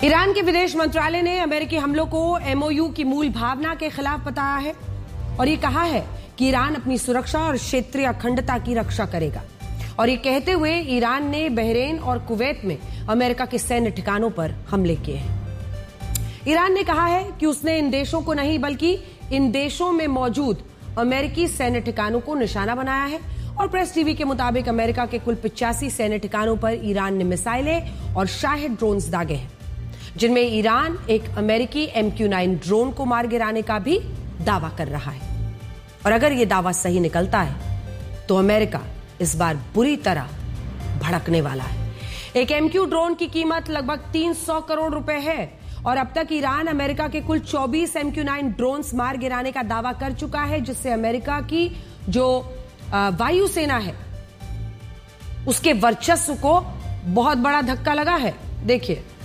Iran के विदेश मंत्रालय ने अमेरिकी हमलों को एमओयू की मूल भावना के खिलाफ बताया है और ये कहा है कि ईरान अपनी सुरक्षा और क्षेत्रीय अखंडता की रक्षा करेगा। और ये कहते हुए ईरान ने बहरीन और कुवैत में अमेरिका के सैन्य ठिकानों पर हमले किए हैं। ईरान ने कहा है कि उसने इन देशों को नहीं बल्कि इन देशों में मौजूद अमेरिकी सैन्य ठिकानों को निशाना बनाया है। और प्रेस टीवी के मुताबिक अमेरिका के कुल 85 सैन्य ठिकानों पर ईरान ने मिसाइलें और शाहिद ड्रोन्स दागे हैं, जिनमें ईरान एक अमेरिकी MQ-9 ड्रोन को मार गिराने का भी दावा कर रहा है। और अगर यह दावा सही निकलता है तो अमेरिका इस बार बुरी तरह भड़कने वाला है। एक MQ ड्रोन की कीमत लगभग 300 करोड़ रुपए है और अब तक ईरान अमेरिका के कुल 24 MQ-9 ड्रोन्स मार गिराने का दावा कर चुका है, जिससे अमेरिका की जो वायुसेना है उसके वर्चस्व को बहुत बड़ा धक्का लगा है। देखिए।